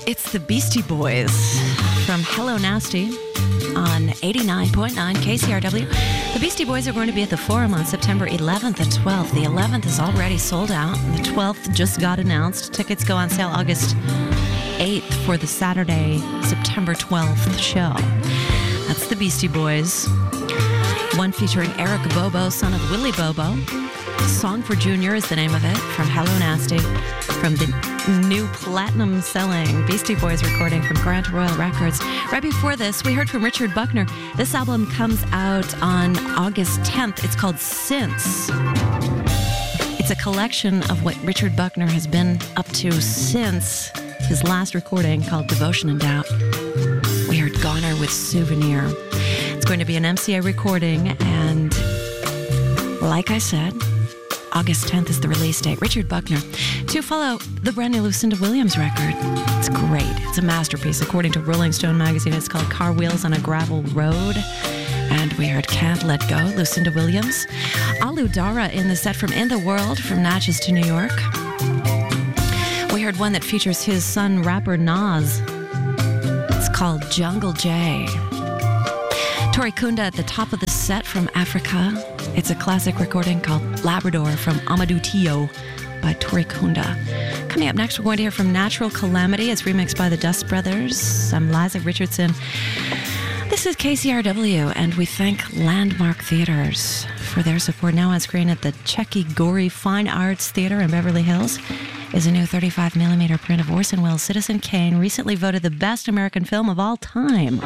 It's the Beastie Boys from Hello Nasty on 89.9 KCRW. The Beastie Boys are going to be at the Forum on September 11th and 12th. The 11th is already sold out. The 12th just got announced. Tickets go on sale August 8th for the Saturday, September 12th show. That's the Beastie Boys. One featuring Eric Bobo, son of Willie Bobo. Song for Junior is the name of it, from Hello Nasty, from the new platinum-selling Beastie Boys recording from Grant Royal Records. Right before this, we heard from Richard Buckner. This album comes out on August 10th. It's called Since. It's a collection of what Richard Buckner has been up to since his last recording called Devotion and Doubt. We heard Goner with Souvenir. It's going to be an MCA recording, and like I said, August 10th is the release date. Richard Buckner. To follow the brand new Lucinda Williams record. It's great. It's a masterpiece. According to Rolling Stone magazine, it's called Car Wheels on a Gravel Road. And we heard Can't Let Go, Lucinda Williams. Alu Dara in the set from In the World, from Natchez to New York. We heard one that features his son, rapper Nas. It's called Jungle Jay. Tori Kunda at the top of the set from Africa. It's a classic recording called Labrador from Amadou Tio by Tori Kunda. Coming up next, we're going to hear from Natural Calamity. It's remixed by the Dust Brothers. I'm Liza Richardson. This is KCRW, and we thank Landmark Theaters for their support. Now on screen at the Checky Gorey Fine Arts Theater in Beverly Hills is a new 35mm print of Orson Welles' Citizen Kane, recently voted the best American film of all time.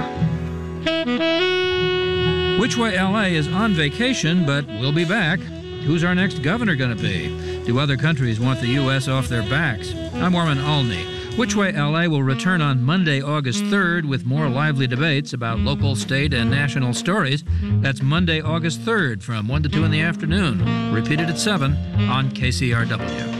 Which Way LA is on vacation, but we'll be back. Who's our next governor going to be? Do other countries want the U.S. off their backs? I'm Warren Olney. Which Way LA will return on Monday, August 3rd with more lively debates about local, state, and national stories. That's Monday, August 3rd from 1 to 2 in the afternoon. Repeated at 7 on KCRW.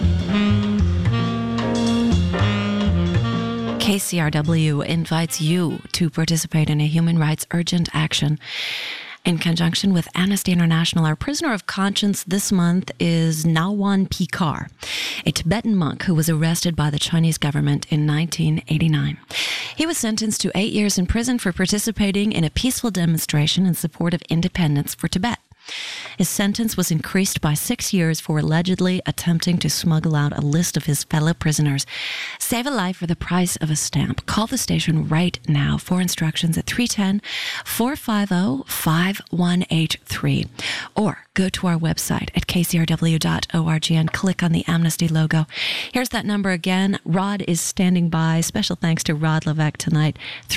KCRW invites you to participate in a human rights urgent action in conjunction with Amnesty International. Our prisoner of conscience this month is Nawan Pikar, a Tibetan monk who was arrested by the Chinese government in 1989. He was sentenced to 8 years in prison for participating in a peaceful demonstration in support of independence for Tibet. His sentence was increased by 6 years for allegedly attempting to smuggle out a list of his fellow prisoners. Save a life for the price of a stamp. Call the station right now for instructions at 310-450-5183. Or go to our website at kcrw.org and click on the Amnesty logo. Here's that number again. Rod is standing by. Special thanks to Rod Levesque tonight.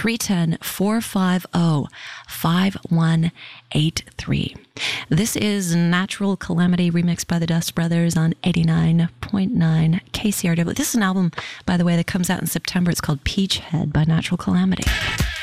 310-450-5183. This is Natural Calamity, remixed by the Dust Brothers on 89.9 KCRW. This is an album, by the way, that comes out in September. It's called Peach Head by Natural Calamity.